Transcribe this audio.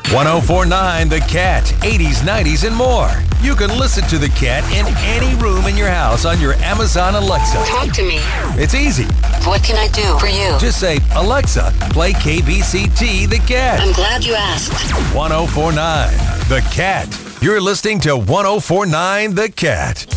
1049 The Cat, 80s, 90s, and more. You can listen to The Cat in any room in your house on your Amazon Alexa. Talk to me. It's easy. What can I do for you? Just say, Alexa, play KBCT The Cat. I'm glad you asked. 1049 The Cat. You're listening to 1049 The Cat.